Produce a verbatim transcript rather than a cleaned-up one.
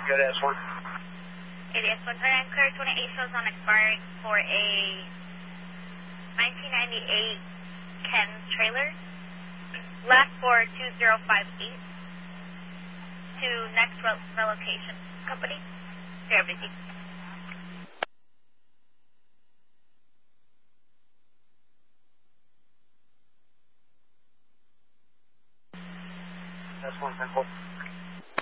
Good S one. It is one turn clear twenty-eight shows on expiring for a nineteen ninety-eight Ken trailer. Last for two zero five eight to next re relocation company. Here, everything. S one ten four.